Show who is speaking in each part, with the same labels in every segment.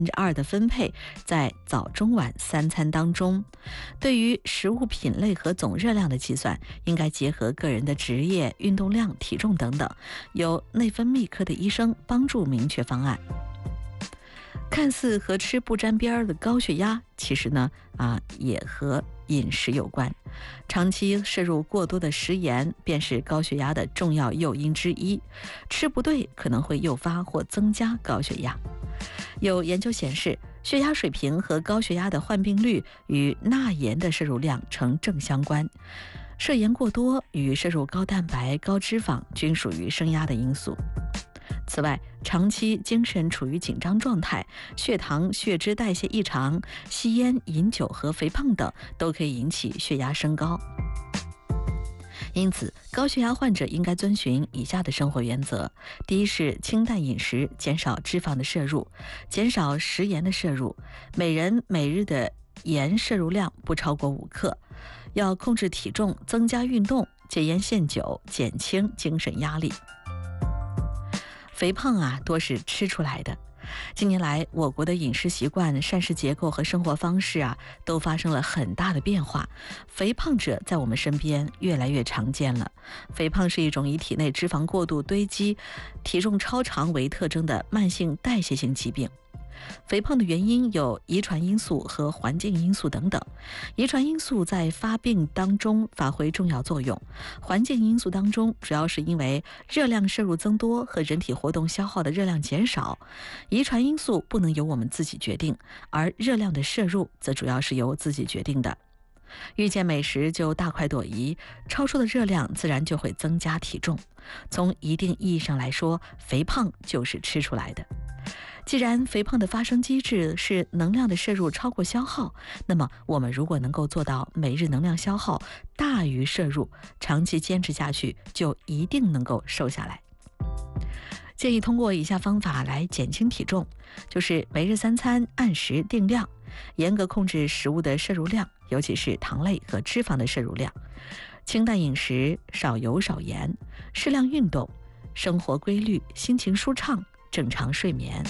Speaker 1: 2%的分配在早中晚3餐当中。对于食物品类和总热量的计算，应该结合个人的职业、运动量、体重等等，由内分泌科的医生帮助明确方案。看似和吃不沾边的高血压，其实呢也和饮食有关。长期摄入过多的食盐便是高血压的重要诱因之一，吃不对可能会诱发或增加高血压。有研究显示，血压水平和高血压的患病率与钠盐的摄入量呈正相关。摄盐过多与摄入高蛋白、高脂肪均属于升压的因素。此外，长期精神处于紧张状态、血糖、血脂代谢异常、吸烟、饮酒和肥胖等都可以引起血压升高。因此，高血压患者应该遵循以下的生活原则：第一是清淡饮食，减少脂肪的摄入，减少食盐的摄入，每人每日的盐摄入量不超过5克，要控制体重，增加运动，戒烟限酒，减轻精神压力。肥胖多是吃出来的。近年来，我国的饮食习惯、膳食结构和生活方式都发生了很大的变化。肥胖者在我们身边越来越常见了。肥胖是一种以体内脂肪过度堆积、体重超常为特征的慢性代谢性疾病。肥胖的原因有遗传因素和环境因素等等。遗传因素在发病当中发挥重要作用，环境因素当中主要是因为热量摄入增多和人体活动消耗的热量减少。遗传因素不能由我们自己决定，而热量的摄入则主要是由自己决定的。遇见美食就大快朵颐，超出的热量自然就会增加体重。从一定意义上来说，肥胖就是吃出来的。既然肥胖的发生机制是能量的摄入超过消耗，那么我们如果能够做到每日能量消耗大于摄入，长期坚持下去，就一定能够瘦下来。建议通过以下方法来减轻体重，就是每日3餐按时定量，严格控制食物的摄入量，尤其是糖类和脂肪的摄入量，清淡饮食，少油少盐，适量运动，生活规律，心情舒畅，正常睡眠。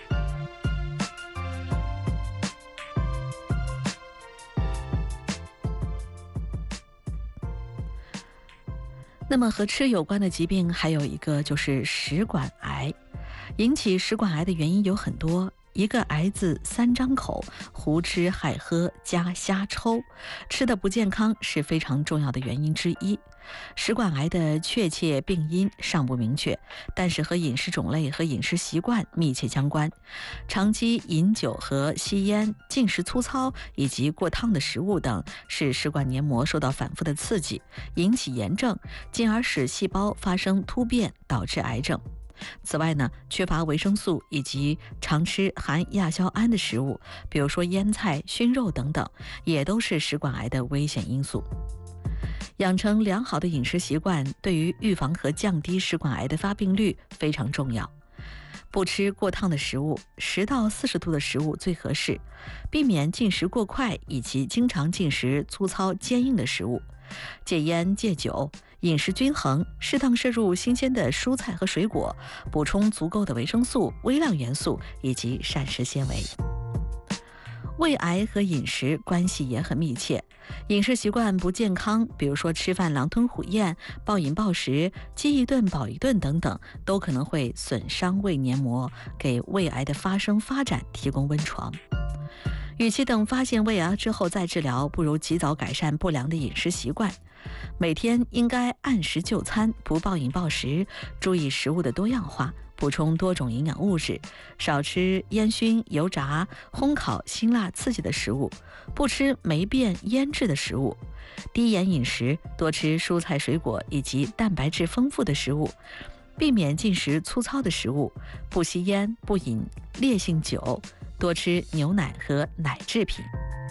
Speaker 1: 那么和吃有关的疾病还有一个就是食管癌。引起食管癌的原因有很多，一个癌字3张口，胡吃海喝加瞎抽，吃的不健康是非常重要的原因之一。食管癌的确切病因尚不明确，但是和饮食种类和饮食习惯密切相关。长期饮酒和吸烟、进食粗糙以及过烫的食物等，使食管黏膜受到反复的刺激，引起炎症，进而使细胞发生突变，导致癌症。此外呢，缺乏维生素以及常吃含亚硝胺的食物，比如说腌菜、熏肉等等，也都是食管癌的危险因素。养成良好的饮食习惯，对于预防和降低食管癌的发病率非常重要。不吃过烫的食物，10到40度的食物最合适，避免进食过快以及经常进食粗糙坚硬的食物，戒烟戒酒，饮食均衡，适当摄入新鲜的蔬菜和水果，补充足够的维生素、微量元素以及膳食纤维。胃癌和饮食关系也很密切，饮食习惯不健康，比如说吃饭狼吞虎咽、暴饮暴食、饥一顿饱一顿等等，都可能会损伤胃黏膜，给胃癌的发生发展提供温床。与其等发现胃癌之后再治疗，不如及早改善不良的饮食习惯。每天应该按时就餐，不暴饮暴食，注意食物的多样化，补充多种营养物质，少吃烟熏、油炸、烘烤、辛辣刺激的食物，不吃霉变腌制的食物，低盐饮食，多吃蔬菜水果以及蛋白质丰富的食物，避免进食粗糙的食物，不吸烟，不饮烈性酒，多吃牛奶和奶制品。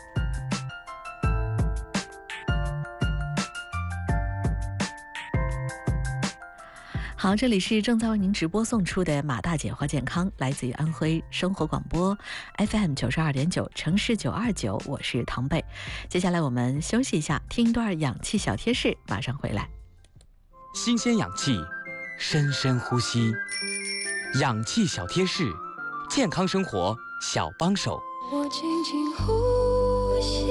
Speaker 1: 好，这里是正在为您直播送出的马大姐话健康，来自于安徽生活广播 FM 92.9城市929，我是唐贝。接下来我们休息一下，听一段氧气小贴士，马上回来。
Speaker 2: 新鲜氧气，深深呼吸。氧气小贴士，健康生活小帮手。
Speaker 3: 我轻轻呼吸。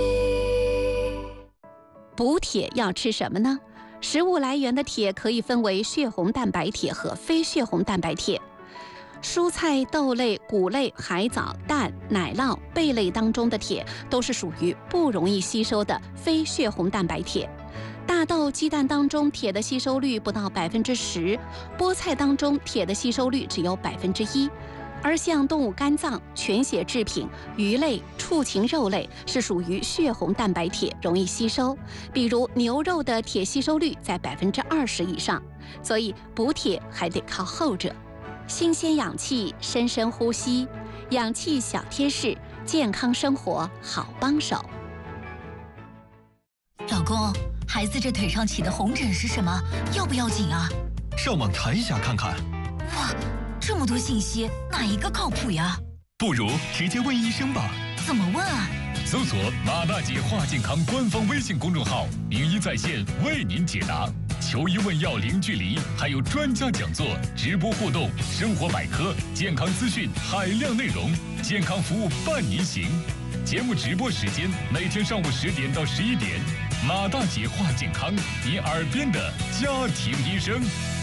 Speaker 4: 补铁要吃什么呢？食物来源的铁可以分为血红蛋白铁和非血红蛋白铁。蔬菜、豆类、谷类、海藻、蛋、奶酪、贝类当中的铁都是属于不容易吸收的非血红蛋白铁。大豆、鸡蛋当中铁的吸收率不到10%，菠菜当中铁的吸收率只有1%。而像动物肝脏、全血制品、鱼类、畜禽肉类是属于血红蛋白铁，容易吸收。比如牛肉的铁吸收率在20%以上，所以补铁还得靠后者。新鲜氧气，深深呼吸，氧气小贴士，健康生活好帮手。
Speaker 5: 老公，孩子这腿上起的红疹是什么？要不要紧啊？
Speaker 6: 上网查一下看看。
Speaker 5: 哇，这么多信息，哪一个靠谱呀？
Speaker 6: 不如直接问医生吧。
Speaker 5: 怎么问啊？
Speaker 7: 搜索马大姐话健康官方微信公众号，名医在线为您解答，求医问药零距离，还有专家讲座、直播互动、生活百科、健康资讯海量内容，健康服务伴您行。节目直播时间每天上午10点到11点，马大姐话健康，你耳边的家庭医生。